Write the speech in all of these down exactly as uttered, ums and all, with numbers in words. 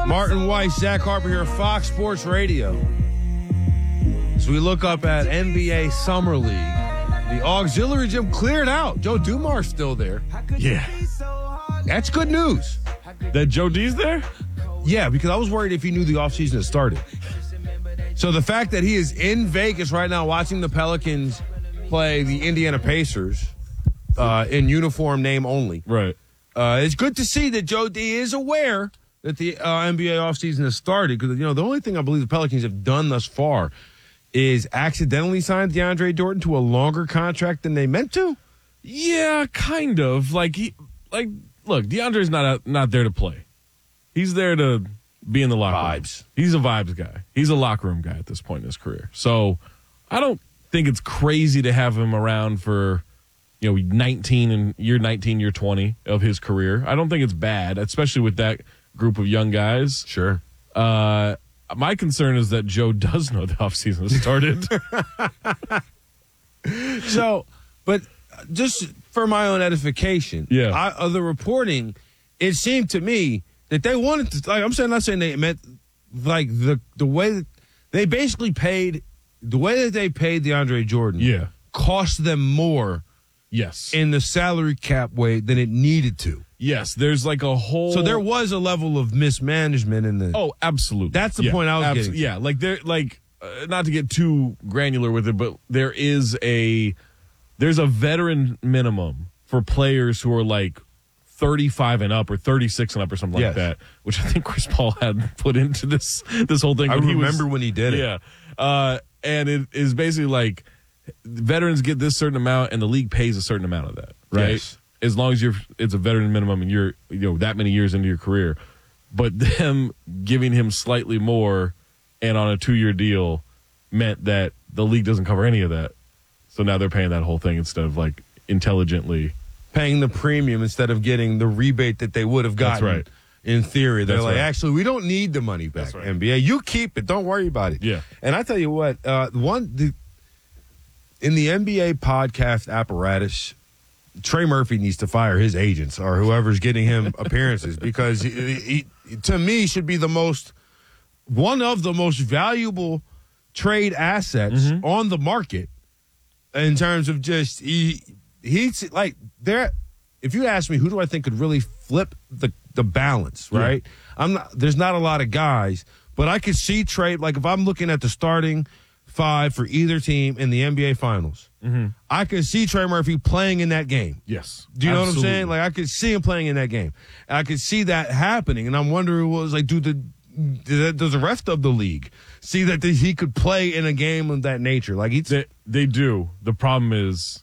Martin Weiss, Zach Harper here, Fox Sports Radio. As we look up at N B A Summer League, the auxiliary gym cleared out. Joe Dumars still there. Yeah. That's good news. That Joe D's there? Yeah, because I was worried if he knew the offseason had started. So the fact that he is in Vegas right now watching the Pelicans play the Indiana Pacers uh, in uniform name only. Right. Uh, it's good to see that Joe D is aware that the uh, N B A offseason has started, because, you know, the only thing I believe the Pelicans have done thus far is accidentally signed DeAndre Jordan to a longer contract than they meant to. Yeah, kind of. Like, he, like, look, DeAndre's not a, not there to play. He's there to be in the locker Vibes. room. He's a vibes guy. He's a locker room guy at this point in his career. So I don't think it's crazy to have him around for, you know, nineteen and year nineteen, year twenty of his career. I don't think it's bad, especially with that group of young guys. Sure. Uh, my concern is that Joe does know the offseason has started. So, but just for my own edification, Yeah. I, of the reporting, it seemed to me that they wanted to, like, I'm saying, not saying they meant, like, the the way that they basically paid, the way that they paid DeAndre Jordan Yeah. cost them more Yes. in the salary cap way than it needed to. Yes, there's like a whole. So there was a level of mismanagement in the. Oh, absolutely. That's the Yeah, point I was abso- getting to. Yeah, like there, like uh, not to get too granular with it, but there is a there's a veteran minimum for players who are like thirty-five and up or thirty-six and up or something Yes. like that, which I think Chris Paul had put into this this whole thing. I when he remember was, when he did it. Yeah, uh, and it is basically like veterans get this certain amount, and the league pays a certain amount of that, right? Yes. As long as you're, it's a veteran minimum, and you're, you know, that many years into your career. But them giving him slightly more, and on a two-year deal, meant that the league doesn't cover any of that. So now they're paying that whole thing instead of like intelligently paying the premium instead of getting the rebate that they would have gotten. That's right. In theory, they're That's like, right. actually, we don't need the money back. That's right. N B A, you keep it. Don't worry about it. Yeah. And I tell you what, uh, one the, in the N B A podcast apparatus, Trey Murphy needs to fire his agents or whoever's getting him appearances, because he, he, to me, should be the most one of the most valuable trade assets Mm-hmm. on the market in terms of just he he's like there. If you ask me, who do I think could really flip the the balance? Right, yeah. I'm not. There's not a lot of guys, but I could see Trey. Like if I'm looking at the starting five for either team in the N B A Finals, mm-hmm. I could see Trey Murphy playing in that game. Yes. Do you know Absolutely. what I'm saying? Like I could see him playing in that game. And I could see that happening, and I'm wondering what was like. Do the does the rest of the league see that he could play in a game of that nature? Like he's, They, they do. The problem is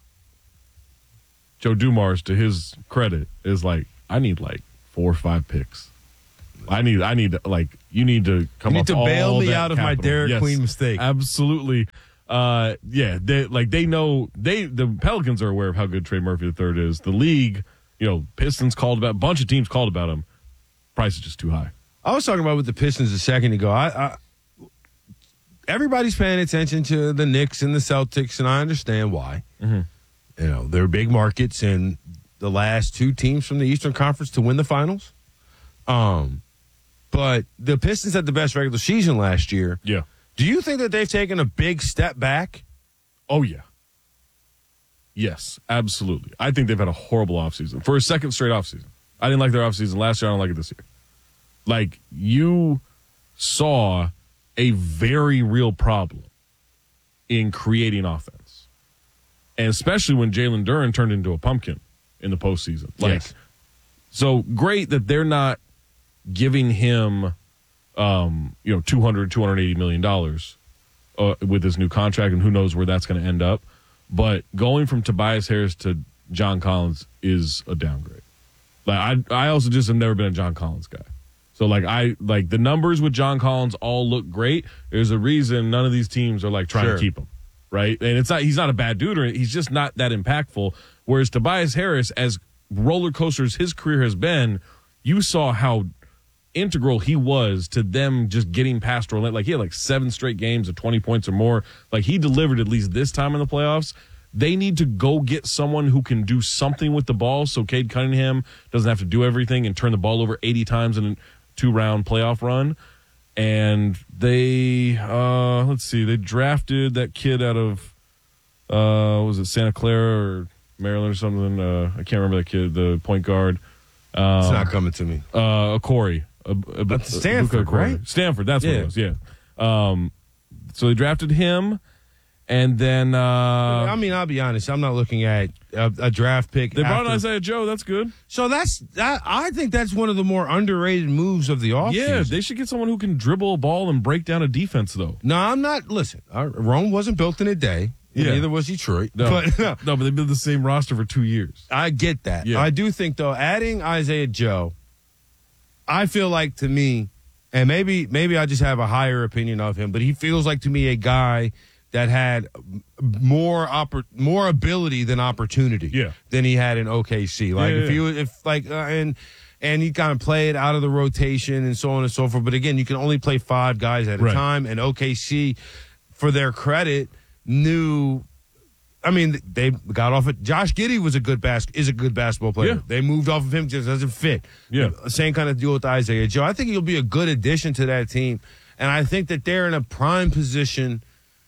Joe Dumars, to his credit, is like, I need like four or five picks. I need, I need, like, you need to come You need up to all bail me that out of my capital. Derek Yes, Queen mistake. Absolutely. Uh, yeah, they, like they know they the Pelicans are aware of how good Trey Murphy the third is. The league, you know, Pistons called about a bunch of teams called about him. Price is just too high. I was talking about with the Pistons a second ago. I, I everybody's paying attention to the Knicks and the Celtics, and I understand why. Mm-hmm. You know, they're big markets, and the last two teams from the Eastern Conference to win the finals. Um, but the Pistons had the best regular season last year. Yeah. Do you think that they've taken a big step back? Oh, yeah. Yes, absolutely. I think they've had a horrible offseason. For a second straight offseason. I didn't like their offseason last year. I don't like it this year. Like, you saw a very real problem in creating offense. And especially when Jalen Duren turned into a pumpkin in the postseason. Like, Yes. So great that they're not giving him, um, you know, two hundred, two hundred eighty million dollars uh, with his new contract, and who knows where that's going to end up. But going from Tobias Harris to John Collins is a downgrade. Like I, I also just have never been a John Collins guy. So like I like the numbers with John Collins all look great. There's a reason none of these teams are like trying Sure. to keep him, right? And it's not he's not a bad dude, or he's just not that impactful. Whereas Tobias Harris, as roller coaster as his career has been, you saw how integral he was to them just getting past Orlando. Like he had like seven straight games of twenty points or more. Like he delivered at least this time in the playoffs. They need to go get someone who can do something with the ball so Cade Cunningham doesn't have to do everything and turn the ball over eighty times and two round playoff run. And they, uh, let's see, they drafted that kid out of, uh, was it Santa Clara or Maryland or something? Uh, I can't remember that kid, the point guard. Um, It's not coming to me. Uh, Corey. Uh, uh, Stanford, right? Stanford, that's Yeah. what it was, yeah. Um, so they drafted him, and then... Uh, I mean, I'll be honest. I'm not looking at a, a draft pick. they brought after- Isaiah Joe, that's good. So that's that. I think that's one of the more underrated moves of the offseason. Yeah, they should get someone who can dribble a ball and break down a defense, though. No, I'm not. Listen, uh, Rome wasn't built in a day. Yeah. Neither was Detroit. No, But no, no, but they've been the same roster for two years. I get that. Yeah. I do think, though, adding Isaiah Joe, I feel like to me, and maybe maybe I just have a higher opinion of him, but he feels like to me a guy that had more oppor- more ability than opportunity Yeah. than he had in O K C. Like Yeah, yeah, if he was, if like uh, and and he kind of played out of the rotation and so on and so forth. But again, you can only play five guys at a Right. time, and O K C, for their credit, knew. I mean, they got off it. Josh Giddey was a good bas- is a good basketball player. Yeah. They moved off of him, just doesn't fit. Yeah. Same kind of deal with Isaiah Joe. I think he'll be a good addition to that team, and I think that they're in a prime position.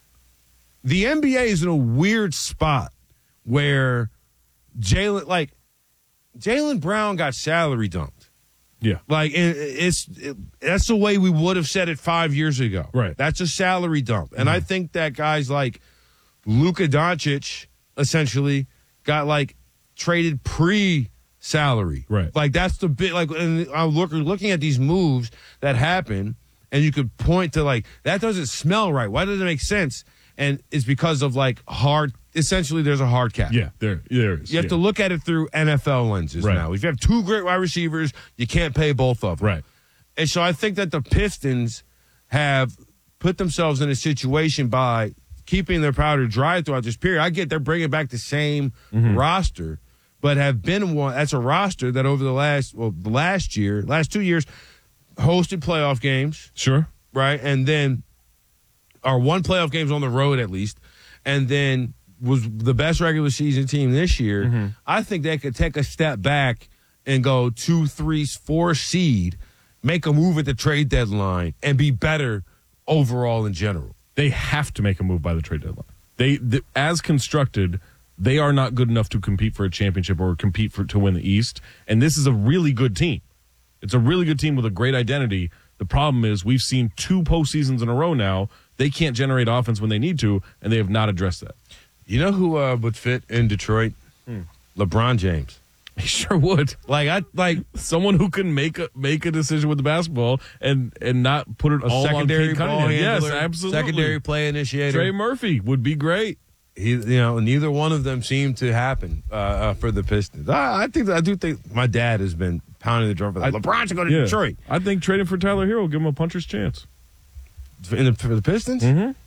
The N B A is in a weird spot where Jalen, like Jalen Brown, got salary dumped. Yeah. Like it, it's it, that's the way we would have said it five years ago. Right. That's a salary dump, and I think that guys like Luka Doncic essentially got like traded pre-salary. Right. Like that's the bit. Like, and I'm look, looking at these moves that happen, and you could point to like that doesn't smell right. Why doesn't it make sense? And it's because of like hard. Essentially, there's a hard cap. Yeah, there, there is. You have yeah. to look at it through N F L lenses Right. now. If you have two great wide receivers, you can't pay both of them. Right. And so I think that the Pistons have put themselves in a situation by keeping their powder dry throughout this period. I get they're bringing back the same Mm-hmm. roster, but have been one. That's a roster that over the last, well, the last year, last two years, hosted playoff games, Sure. right? And then, or won playoff games on the road at least, and then was the best regular season team this year. Mm-hmm. I think they could take a step back and go two, three, four seed, make a move at the trade deadline, and be better overall in general. They have to make a move by the trade deadline. They, the, as constructed, they are not good enough to compete for a championship or compete for to win the East. And this is a really good team. It's a really good team with a great identity. The problem is we've seen two postseasons in a row now. They can't generate offense when they need to, and they have not addressed that. You know who uh, would fit in Detroit? Hmm. LeBron James. He sure would. Like I like Someone who can make a make a decision with the basketball and and not put it a all secondary on Kate ball Cunningham. handler, Yes, absolutely. secondary play initiator. Trey Murphy would be great. He, you know, neither one of them seemed to happen uh, uh, for the Pistons. I, I think I do think my dad has been pounding the drum for that. I- LeBron should go to Yeah. Detroit I think trading for Tyler Hero will give him a puncher's chance. in the, for the Pistons. Mm-hmm.